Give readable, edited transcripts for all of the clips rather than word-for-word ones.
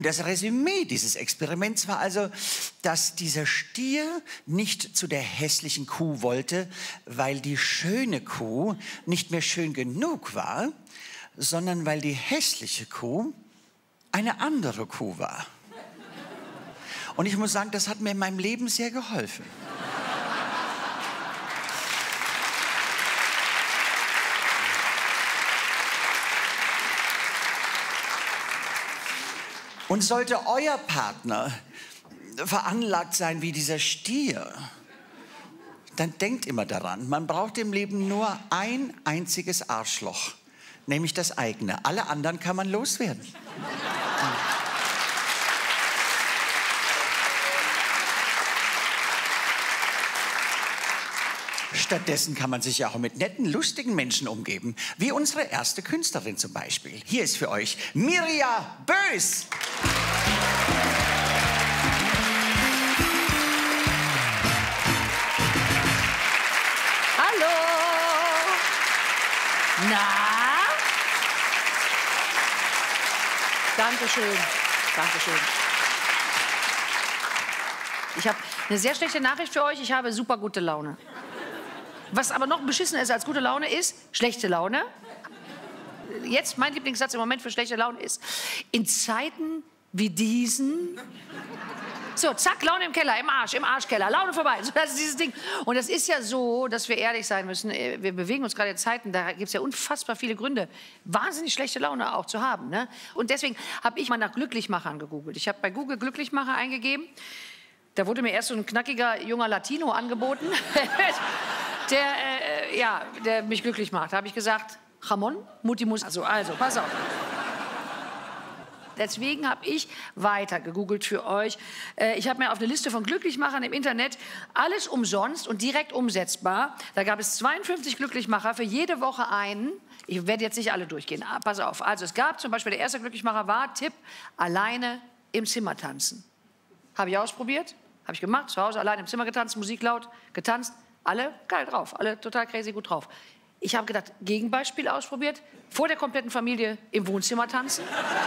Das Resümee dieses Experiments war also, dass dieser Stier nicht zu der hässlichen Kuh wollte, weil die schöne Kuh nicht mehr schön genug war, sondern weil die hässliche Kuh eine andere Kuh war. Und ich muss sagen, das hat mir in meinem Leben sehr geholfen. Und sollte euer Partner veranlagt sein wie dieser Stier, dann denkt immer daran, man braucht im Leben nur ein einziges Arschloch, nämlich das eigene. Alle anderen kann man loswerden. Stattdessen kann man sich ja auch mit netten, lustigen Menschen umgeben, wie unsere erste Künstlerin zum Beispiel. Hier ist für euch Mirja Bös. Hallo! Na? Dankeschön. Dankeschön. Ich habe eine sehr schlechte Nachricht für euch. Ich habe super gute Laune. Was aber noch beschissener ist als gute Laune ist schlechte Laune. Jetzt mein Lieblingssatz im Moment für schlechte Laune ist: In Zeiten wie diesen. So, zack, Laune im Keller, im Arschkeller, Laune vorbei. So, das ist dieses Ding. Und es ist ja so, dass wir ehrlich sein müssen. Wir bewegen uns gerade in Zeiten, da gibt es ja unfassbar viele Gründe, wahnsinnig schlechte Laune auch zu haben. Ne? Und deswegen habe ich mal nach Glücklichmachern gegoogelt. Ich habe bei Google Glücklichmacher eingegeben. Da wurde mir erst so ein knackiger junger Latino angeboten, der mich glücklich macht. Da habe ich gesagt, Ramon, Mutti muss. Also, pass auf. Deswegen habe ich weiter gegoogelt für euch. Ich habe mir auf eine Liste von Glücklichmachern im Internet alles umsonst und direkt umsetzbar. Da gab es 52 Glücklichmacher, für jede Woche einen. Ich werde jetzt nicht alle durchgehen. Pass auf. Also es gab zum Beispiel, der erste Glücklichmacher war, Tipp, alleine im Zimmer tanzen. Habe ich ausprobiert, habe ich gemacht, zu Hause allein im Zimmer getanzt, Musik laut, getanzt. Alle geil drauf, alle total crazy gut drauf. Ich habe gedacht, Gegenbeispiel ausprobiert, vor der kompletten Familie im Wohnzimmer tanzen.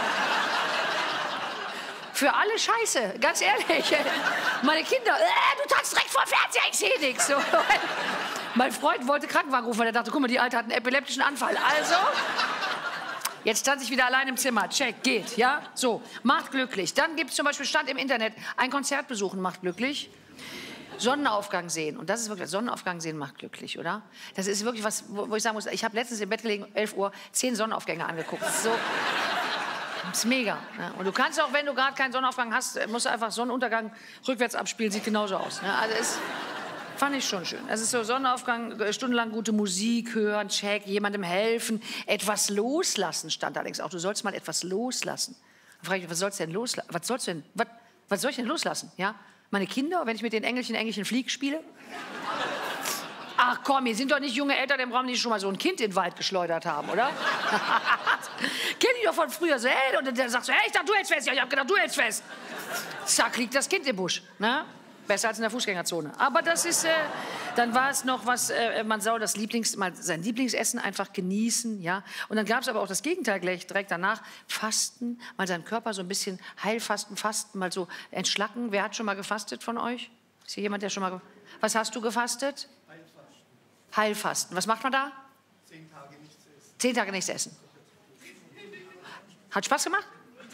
Für alle Scheiße, ganz ehrlich. Meine Kinder, du tanzt direkt vor dem Fernseher, ich sehe nichts. So. Mein Freund wollte Krankenwagen rufen, weil er dachte, guck mal, die Alte hat einen epileptischen Anfall. Also, jetzt tanze ich wieder allein im Zimmer. Check, geht, ja? So, macht glücklich. Dann gibt es zum Beispiel, stand im Internet, ein Konzert besuchen macht glücklich. Sonnenaufgang sehen. Und das ist wirklich, Sonnenaufgang sehen macht glücklich, oder? Das ist wirklich was, wo ich sagen muss, ich habe letztens im Bett gelegen, 11 Uhr, 10 Sonnenaufgänge angeguckt. So. Das ist mega. Ne? Und du kannst auch, wenn du gerade keinen Sonnenaufgang hast, musst du einfach Sonnenuntergang rückwärts abspielen, sieht genauso aus. Ne? Also es fand ich schon schön. Es ist so Sonnenaufgang, stundenlang gute Musik hören, check, jemandem helfen, etwas loslassen stand allerdings auch. Du sollst mal etwas loslassen. Da frage ich mich, was sollst du denn loslassen? Was soll ich denn loslassen? Ja? Meine Kinder, wenn ich mit den Engelchen Flieg spiele? Ach komm, hier sind doch nicht junge Eltern im Raum, die schon mal so ein Kind in den Wald geschleudert haben, oder? Kenn ich doch von früher. So, hey, und der sagt so, hey, ich dachte, du hältst fest. Ja, ich hab gedacht, du hältst fest. Zack, liegt das Kind im Busch. Ne? Besser als in der Fußgängerzone. Aber das ist, dann war es noch was, man soll das sein Lieblingsessen einfach genießen, ja. Und dann gab es aber auch das Gegenteil gleich direkt danach. Fasten, mal seinen Körper so ein bisschen Heilfasten, fasten, mal so entschlacken. Wer hat schon mal gefastet von euch? Ist hier jemand, der schon mal... Was hast du gefastet? Heilfasten. Was macht man da? 10 Tage nichts essen. 10 Tage nichts essen. Hat Spaß gemacht?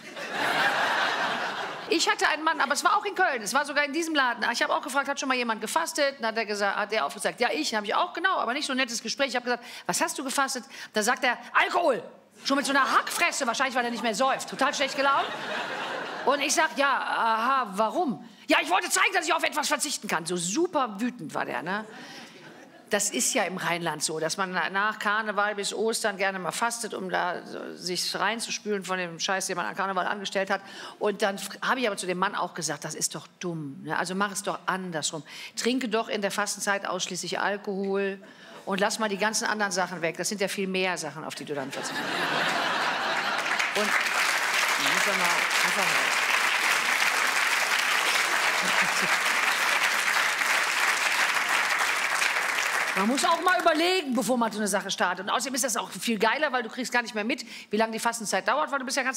Ich hatte einen Mann, aber es war auch in Köln, es war sogar in diesem Laden. Ich habe auch gefragt, hat schon mal jemand gefastet? Dann hat er aufgesagt, ja, ich. Dann habe ich auch, genau, aber nicht so ein nettes Gespräch. Ich habe gesagt, was hast du gefastet? Da sagt er, Alkohol. Schon mit so einer Hackfresse, wahrscheinlich, weil er nicht mehr säuft. Total schlecht gelaunt. Und ich sag, ja, aha, warum? Ja, ich wollte zeigen, dass ich auf etwas verzichten kann. So super wütend war der, ne? Das ist ja im Rheinland so, dass man nach Karneval bis Ostern gerne mal fastet, um da sich reinzuspülen von dem Scheiß, den man an Karneval angestellt hat. Und dann habe ich aber zu dem Mann auch gesagt, das ist doch dumm. Ne? Also mach es doch andersrum. Trinke doch in der Fastenzeit ausschließlich Alkohol und lass mal die ganzen anderen Sachen weg. Das sind ja viel mehr Sachen, auf die du dann verzichtest. Und einfach mal. Man muss auch mal überlegen, bevor man so eine Sache startet. Und außerdem ist das auch viel geiler, weil du kriegst gar nicht mehr mit, wie lange die Fastenzeit dauert, weil du bist ja ganz